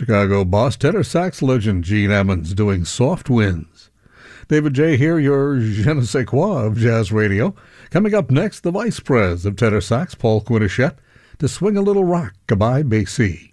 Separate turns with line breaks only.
Chicago boss tenor sax legend Gene Ammons doing Soft Winds. David J. here, your je ne sais quoi of jazz radio. Coming up next, the vice pres of tenor sax Paul Quinichette to swing a little rock-a-bye Basie.